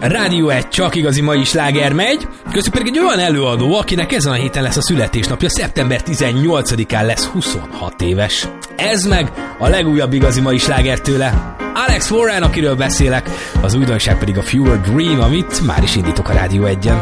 Rádió 1 csak igazi mai sláger megy, köztük pedig egy olyan előadó, akinek ezen a héten lesz a születésnapja, szeptember 18-án lesz 26 éves. Ez meg a legújabb igazi mai sláger tőle. Alex Warren, akiről beszélek, az újdonság pedig a Fewer Dream, amit már is indítok a Rádió 1-en.